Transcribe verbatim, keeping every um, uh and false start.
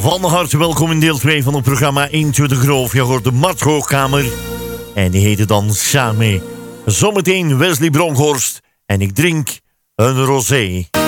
Van harte welkom in deel twee van het programma Into the Grove. Je hoort de Mart Hoogkamer. En die heette dan Samen. Zometeen Wesley Bronkhorst. En ik drink een rosé.